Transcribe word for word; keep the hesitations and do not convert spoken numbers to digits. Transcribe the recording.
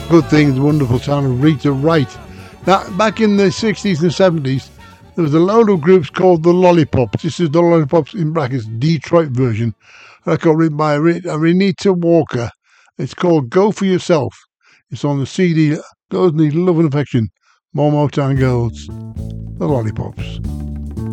Good Things, wonderful sound of Rita Wright. Now, back in the sixties and seventies, there was a load of groups called the Lollipops. This is the Lollipops in brackets Detroit version. A record written by Renita Walker. It's called Go For Yourself. It's on the C D Girls Need Love and Affection. More Motown Girls. The Lollipops.